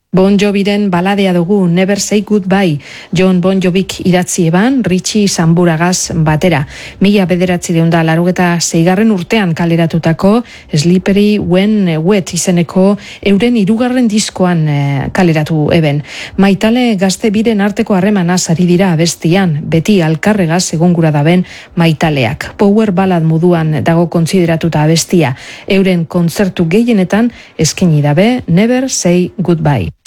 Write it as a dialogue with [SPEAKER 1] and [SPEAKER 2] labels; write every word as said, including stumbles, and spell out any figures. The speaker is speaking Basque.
[SPEAKER 1] Bon Joviren baladea dugu Never Say Goodbye, Jon Bon Jovik idatzi eban, Richie Samburagaz batera. Mila bederatzi deunda larugeta zeigarren urtean kaleratutako Slippery When Wet izeneko euren hirugarren diskoan e, kaleratu eben. Maitale gazte biren arteko harremanaz ari dira abestian, beti alkarregaz egongura daben maitaleak. Power ballad moduan dago kontsideratuta abestia, euren kontzertu gehienetan eskaini dabe Never Say Goodbye.